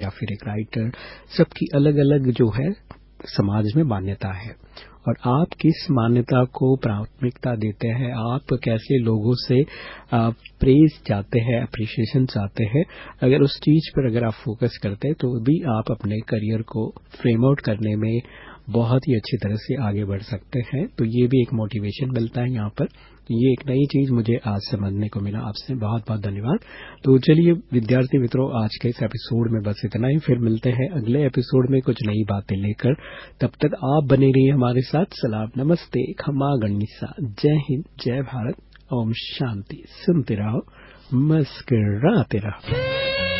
या फिर एक राइटर, सबकी अलग अलग जो है समाज में मान्यता है। और आप किस मान्यता को प्राथमिकता देते हैं, आप कैसे लोगों से प्रेज चाहते हैं, अप्रिशिएशन चाहते हैं, अगर उस चीज पर अगर आप फोकस करते हैं तो भी आप अपने करियर को फ्रेम आउट करने में बहुत ही अच्छी तरह से आगे बढ़ सकते हैं। तो ये भी एक मोटिवेशन मिलता है यहाँ पर। ये एक नई चीज मुझे आज समझने को मिला। आपसे बहुत बहुत धन्यवाद। तो चलिए विद्यार्थी मित्रों, आज के इस एपिसोड में बस इतना ही। फिर मिलते हैं अगले एपिसोड में कुछ नई बातें लेकर। तब तक आप बने रहिए हमारे साथ। सलाम, नमस्ते, खमा गणिसा, जय हिंद, जय भारत, ओम शांति। सुनते रहो, मुस्कुराते रहो।